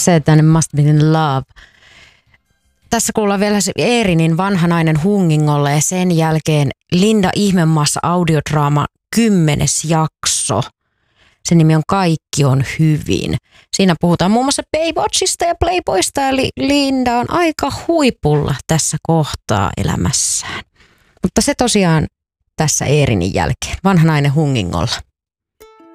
Said that it must be in love. Tässä kuullaan vielä se Eerinin Vanha nainen hungingolla ja sen jälkeen Linda Ihmemaassa audiodraama 10. jakso. Sen nimi on Kaikki on hyvin. Siinä puhutaan muun muassa Baywatchista ja Playboysta, eli Linda on aika huipulla tässä kohtaa elämässään. Mutta se tosiaan tässä Eerinin jälkeen. Vanha nainen hungingolla.